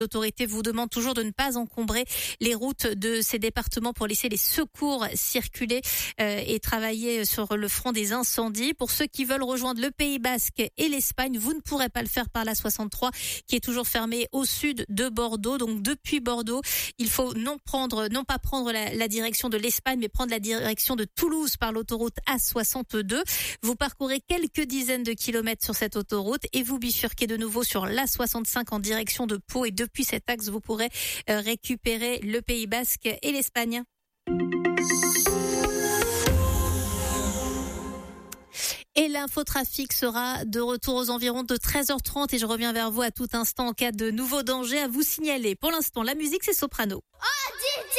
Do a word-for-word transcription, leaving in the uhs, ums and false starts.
L'autorité vous demande toujours de ne pas encombrer les routes de ces départements pour laisser les secours circuler euh, et travailler sur le front des incendies. Pour ceux qui veulent rejoindre le Pays Basque et l'Espagne, vous ne pourrez pas le faire par la soixante-trois qui est toujours fermée au sud de Bordeaux. Donc depuis Bordeaux, il faut non prendre, non pas prendre la, la direction de l'Espagne, mais prendre la direction de Toulouse par l'autoroute A soixante-deux. Vous parcourez quelques dizaines de kilomètres sur cette autoroute et vous bifurquez de nouveau sur l'A soixante-cinq en direction de Pau. Et depuis Depuis cet axe, vous pourrez récupérer le Pays Basque et l'Espagne. Et l'infotrafic sera de retour aux environs de treize heures trente et je reviens vers vous à tout instant en cas de nouveau danger à vous signaler. Pour l'instant, la musique, c'est Soprano. Oh